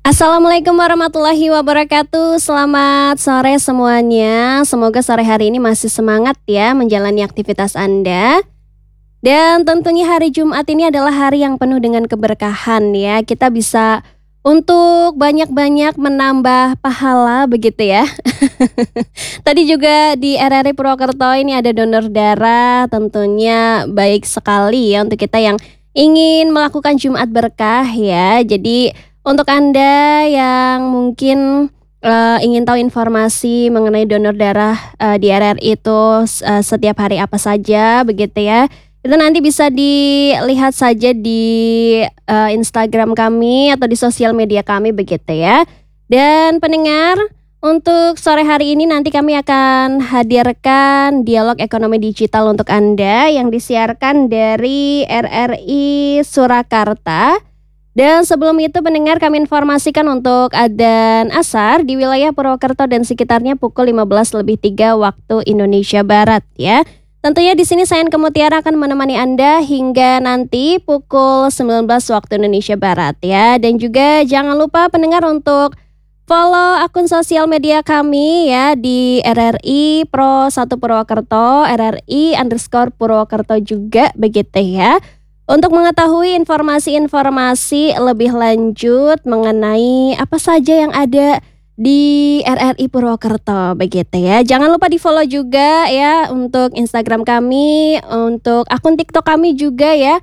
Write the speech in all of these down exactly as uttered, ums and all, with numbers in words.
Assalamualaikum warahmatullahi wabarakatuh. Selamat sore semuanya. Semoga sore hari ini masih semangat ya menjalani aktivitas Anda. Dan tentunya hari Jumat ini adalah hari yang penuh dengan keberkahan ya. Kita bisa untuk banyak-banyak menambah pahala begitu ya. Tadi juga di R R I Purwokerto ini ada donor darah, tentunya baik sekali ya untuk kita yang ingin melakukan Jumat berkah ya. Jadi untuk Anda yang mungkin eh, ingin tahu informasi mengenai donor darah eh, di R R I itu eh, setiap hari apa saja begitu ya. Itu nanti bisa dilihat saja di eh, Instagram kami atau di sosial media kami begitu ya. Dan pendengar, untuk sore hari ini nanti kami akan hadirkan dialog ekonomi digital untuk Anda yang disiarkan dari R R I Surakarta. Dan sebelum itu pendengar, kami informasikan untuk adzan asar di wilayah Purwokerto dan sekitarnya pukul lima belas lebih tiga waktu Indonesia Barat ya. Tentunya di sini saya Enke Mutiara akan menemani Anda hingga nanti pukul sembilan belas waktu Indonesia Barat ya. Dan juga jangan lupa pendengar untuk follow akun sosial media kami ya di R R I Pro satu Purwokerto, R R I underscore Purwokerto juga begitu ya. Untuk mengetahui informasi-informasi lebih lanjut mengenai apa saja yang ada di R R I Purwokerto begitu ya. Jangan lupa di follow juga ya untuk Instagram kami, untuk akun TikTok kami juga ya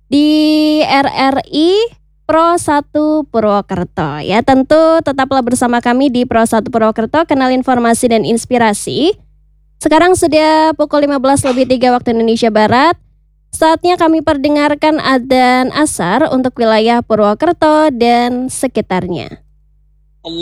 di R R I Pro satu Purwokerto ya. Tentu tetaplah bersama kami di Pro satu Purwokerto, kenal informasi dan inspirasi. Sekarang sudah pukul lima belas lebih tiga waktu Indonesia Barat. Saatnya kami perdengarkan adzan asar untuk wilayah Purwokerto dan sekitarnya.